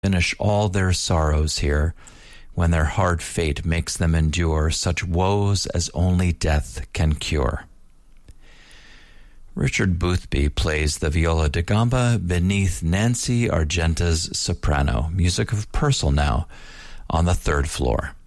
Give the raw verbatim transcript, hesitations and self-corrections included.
finish all their sorrows here, when their hard fate makes them endure such woes as only death can cure. Richard Boothby plays the viola da gamba beneath Nancy Argenta's soprano, music of Purcell now, on the third floor.